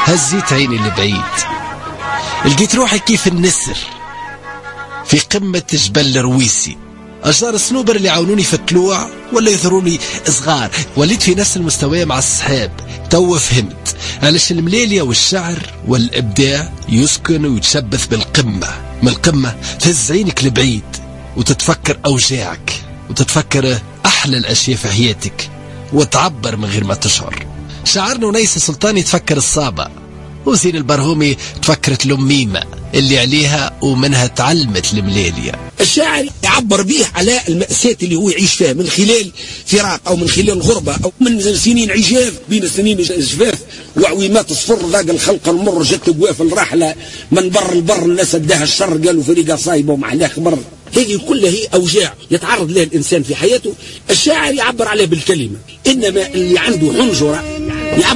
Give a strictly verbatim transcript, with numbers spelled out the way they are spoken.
هزيت عيني لبعيد، لقيت روحي كيف النسر في قمة جبل رويسي. أشجار الصنوبر اللي عاونوني في الطلوع ولا يثروني صغار، وليت في نفس المستوى مع الصحاب. تو فهمت علاش المليلية والشعر والإبداع يسكن ويتشبث بالقمة. من القمة تهز عينك لبعيد وتتفكر أوجاعك وتتفكر أحلى الأشياء في حياتك وتعبر من غير ما تشعر. شعرنا ونيس سلطاني تفكر الصابة، وزين البرهومي تفكرت الأميمة اللي عليها ومنها تعلمت المليلية. الشاعر يعبر به على المأساة اللي هو يعيش فيها من خلال فراق أو من خلال غربة أو من سنين عجاف بين سنين جفاف وعويمات صفر ذاق الخلق المر جت بواف الرحلة من بر البر الناس اداها الشر قالوا فريقة صايبة ومحلاها خبر. هذه كلها هي أوجاع يتعرض لها الإنسان في حياته. الشاعر يعبر عليها بالكلمة، إنما اللي عنده حنجرة يعبر